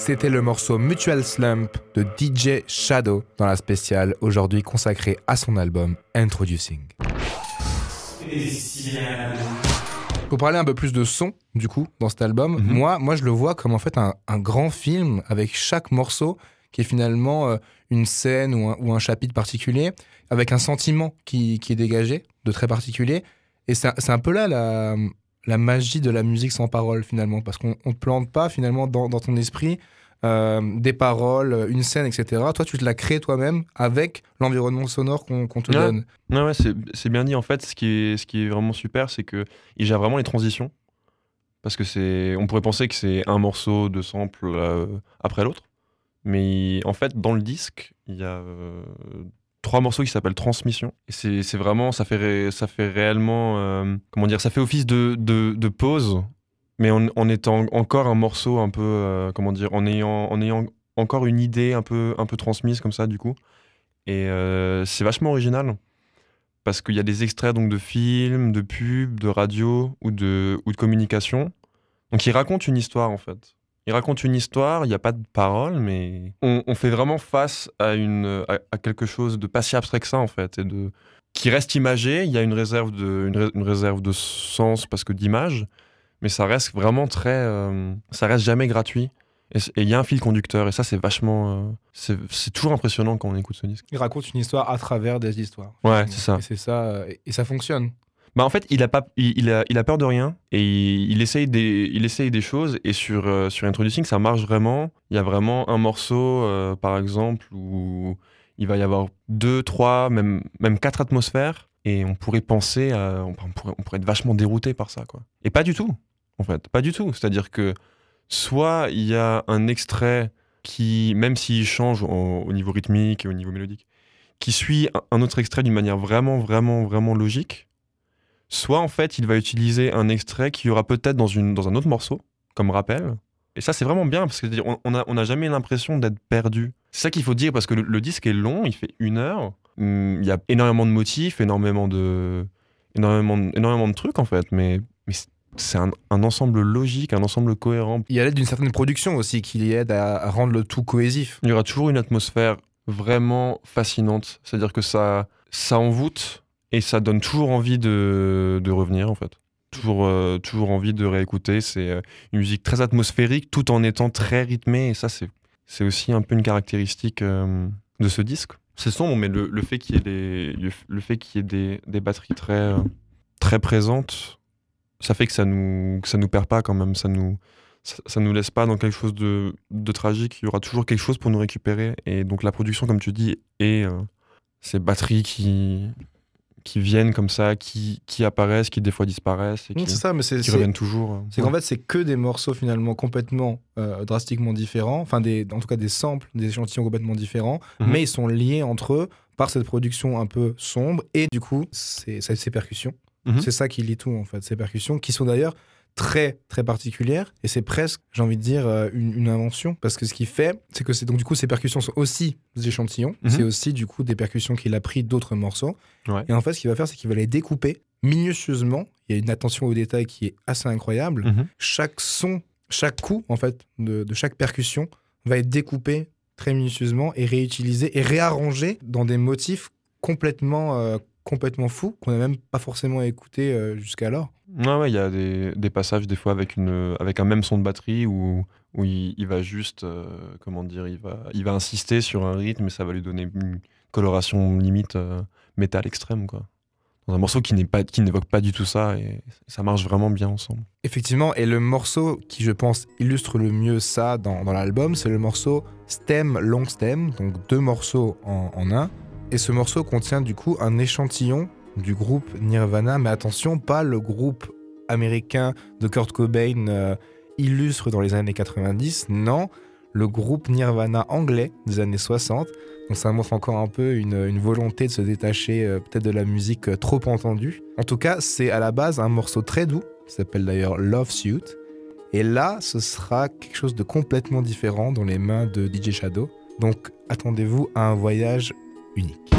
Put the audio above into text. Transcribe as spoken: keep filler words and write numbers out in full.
C'était le morceau Mutual Slump de D J Shadow dans la spéciale aujourd'hui consacrée à son album Introducing. Spécial. Pour parler un peu plus de son, du coup, dans cet album, mm-hmm. moi, moi, je le vois comme en fait un, un grand film avec chaque morceau qui est finalement euh, une scène ou un, ou un chapitre particulier, avec un sentiment qui, qui est dégagé, de très particulier. Et c'est, c'est un peu là la, la magie de la musique sans parole, finalement, parce qu'on ne plante pas, finalement, dans, dans ton esprit euh, des paroles, une scène, et cetera. Toi, tu te la crées toi-même avec l'environnement sonore qu'on, qu'on te ouais. donne. Ouais, ouais, c'est, c'est bien dit. En fait, ce qui est, ce qui est vraiment super, c'est qu'il gère vraiment les transitions. Parce que c'est, on pourrait penser que c'est un morceau de sample euh, après l'autre. Mais en fait, dans le disque, il y a euh, trois morceaux qui s'appellent Transmission. Et c'est, c'est vraiment, ça fait, ré, ça fait réellement, euh, comment dire, ça fait office de, de, de pause, mais en, en étant encore un morceau un peu, euh, comment dire, en ayant, en ayant encore une idée un peu, un peu transmise comme ça, du coup. Et euh, c'est vachement original, parce qu'il y a des extraits donc, de films, de pubs, de radio ou de, ou de communication. Donc, ils racontent une histoire, en fait. Il raconte une histoire, il n'y a pas de parole, mais on, on fait vraiment face à, une, à, à quelque chose de pas si abstrait que ça, en fait, et de, qui reste imagé. Il y a une réserve de, une, une réserve de sens parce que d'image, mais ça reste vraiment très... Euh, ça reste jamais gratuit. Et il y a un fil conducteur, et ça, c'est vachement... Euh, c'est, c'est toujours impressionnant quand on écoute ce disque. Il raconte une histoire à travers des histoires. Ouais, c'est ça. Et c'est ça, et ça fonctionne. Bah en fait, il a, pas, il, il, a, il a peur de rien et il, il, essaye, des, il essaye des choses. Et sur, euh, sur Introducing, ça marche vraiment. Il y a vraiment un morceau, euh, par exemple, où il va y avoir deux, trois, même, même quatre atmosphères. Et on pourrait penser, à, on, pourrait, on pourrait être vachement dérouté par ça, quoi. Et pas du tout, en fait. Pas du tout. C'est-à-dire que soit il y a un extrait qui, même s'il change au, au niveau rythmique et au niveau mélodique, qui suit un autre extrait d'une manière vraiment, vraiment, vraiment logique. Soit, en fait, il va utiliser un extrait qu'il y aura peut-être dans, une, dans un autre morceau, comme rappel. Et ça, c'est vraiment bien, parce qu'on on a, on a jamais l'impression d'être perdu. C'est ça qu'il faut dire, parce que le, le disque est long, il fait une heure. Il y a énormément de motifs, énormément de, énormément de, énormément de trucs, en fait. Mais, mais c'est un, un ensemble logique, un ensemble cohérent. Il y a l'aide d'une certaine production aussi, qui aide à, à rendre le tout cohésif. Il y aura toujours une atmosphère vraiment fascinante. C'est-à-dire que ça, ça envoûte... Et ça donne toujours envie de, de revenir, en fait. Toujours, euh, toujours envie de réécouter. C'est euh, une musique très atmosphérique, tout en étant très rythmée. Et ça, c'est, c'est aussi un peu une caractéristique euh, de ce disque. C'est sombre, mais le, le fait qu'il y ait des, le fait qu'il y ait des, des batteries très, euh, très présentes, ça fait que ça nous, que ça nous perd pas quand même. Ça nous, ça, ça nous laisse pas dans quelque chose de, de tragique. Il y aura toujours quelque chose pour nous récupérer. Et donc la production, comme tu dis, et euh, ces batteries qui... qui viennent comme ça, qui, qui apparaissent, qui des fois disparaissent et qui, c'est ça, mais c'est, qui c'est, reviennent toujours. C'est ouais. qu'en fait, c'est que des morceaux finalement complètement euh, drastiquement différents, enfin des, en tout cas des samples, des échantillons complètement différents, mm-hmm. mais ils sont liés entre eux par cette production un peu sombre et du coup, c'est, c'est ces percussions. Mm-hmm. C'est ça qui lie tout en fait, ces percussions qui sont d'ailleurs très très particulières et c'est presque, j'ai envie de dire, une, une invention parce que ce qu'il fait, c'est que c'est, donc du coup ces percussions sont aussi des échantillons, mm-hmm. c'est aussi du coup des percussions qu'il a pris d'autres morceaux ouais. et en fait ce qu'il va faire c'est qu'il va les découper minutieusement, il y a une attention au détail qui est assez incroyable, mm-hmm. chaque son, chaque coup en fait de, de chaque percussion va être découpé très minutieusement et réutilisé et réarrangé dans des motifs complètement euh, complètement fous qu'on n'a même pas forcément écouté euh, jusqu'alors. Ouais, ouais, il y a des, des passages des fois avec, une, avec un même son de batterie où, où il, il va juste, euh, comment dire, il va, il va insister sur un rythme et ça va lui donner une coloration limite euh, métal extrême, quoi. Dans un morceau qui, n'est pas, qui n'évoque pas du tout ça et ça marche vraiment bien ensemble. Effectivement, et le morceau qui, je pense, illustre le mieux ça dans, dans l'album, c'est le morceau Stem, Long Stem, donc deux morceaux en, en un. Et ce morceau contient du coup un échantillon du groupe Nirvana, mais attention, pas le groupe américain de Kurt Cobain euh, illustre dans les années quatre-vingt-dix, non, le groupe Nirvana anglais des années soixante. Donc ça montre encore un peu une, une volonté de se détacher euh, peut-être de la musique euh, trop entendue. En tout cas, c'est à la base un morceau très doux, qui s'appelle d'ailleurs Love Suit. Et là, ce sera quelque chose de complètement différent dans les mains de D J Shadow. Donc attendez-vous à un voyage unique.